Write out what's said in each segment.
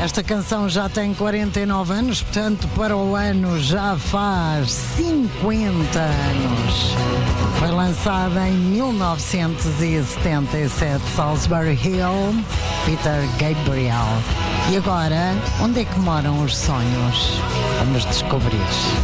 Esta canção já tem 49 anos, portanto, para o ano já faz 50 anos. Foi lançada em 1977, Salisbury Hill, Peter Gabriel. E agora, onde é que moram os sonhos? Vamos descobrir.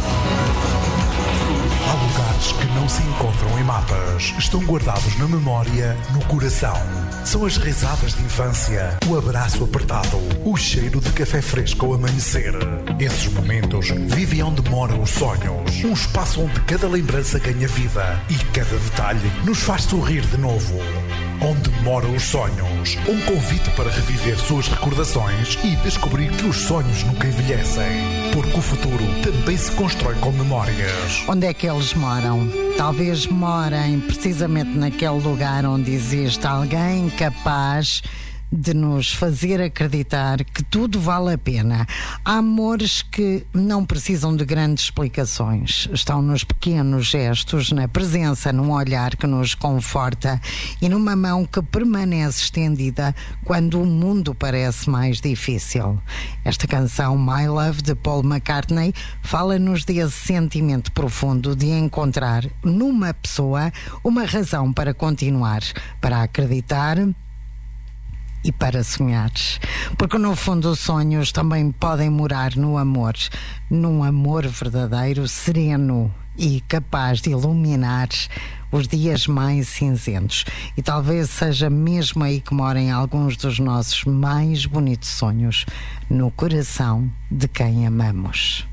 Há lugares que não se encontram em mapas. Estão guardados na memória, no coração. São as risadas de infância, o abraço apertado, o cheiro de café fresco ao amanhecer. Esses momentos vivem onde moram os sonhos. Um espaço onde cada lembrança ganha vida e cada detalhe nos faz sorrir de novo. Onde moram os sonhos. Um convite para reviver suas recordações e descobrir que os sonhos nunca envelhecem. Porque o futuro também se constrói com memórias. Onde é que eles moram? Talvez morem precisamente naquele lugar onde existe alguém capaz de nos fazer acreditar que tudo vale a pena. Há amores que não precisam de grandes explicações. Estão nos pequenos gestos, na presença, num olhar que nos conforta e numa mão que permanece estendida quando o mundo parece mais difícil. Esta canção, My Love, de Paul McCartney, fala-nos desse sentimento profundo de encontrar numa pessoa uma razão para continuar, para acreditar e para sonhar. Porque no fundo os sonhos também podem morar no amor, num amor verdadeiro, sereno e capaz de iluminar os dias mais cinzentos. E talvez seja mesmo aí que morem alguns dos nossos mais bonitos sonhos, no coração de quem amamos.